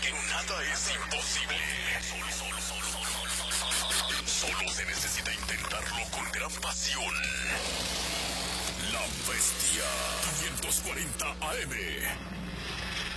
que nada es imposible. Solo se necesita intentarlo con gran pasión. La Bestia 540 AM.